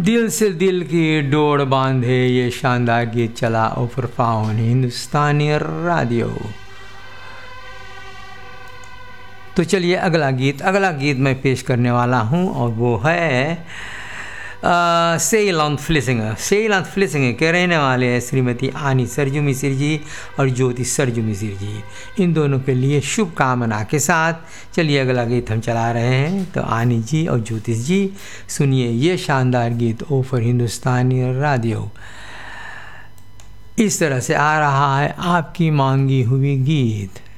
दिल से दिल की डोर बांधे ये शानदार गीत चला ओवर फाउन हिंदुस्तानी रेडियो। तो चलिए अगला गीत मैं पेश करने वाला हूँ और वो है सेल ऑन फ्लिसिंग के रहने वाले हैं श्रीमती आनी सरजू मिसिर जी और ज्योति सरजू मिसिर जी। इन दोनों के लिए शुभकामना के साथ चलिए अगला गीत हम चला रहे हैं। तो आनी जी और ज्योति जी सुनिए ये शानदार गीत ओवर हिंदुस्तानी रेडियो। इस तरह से आ रहा है आपकी मांगी हुई गीत।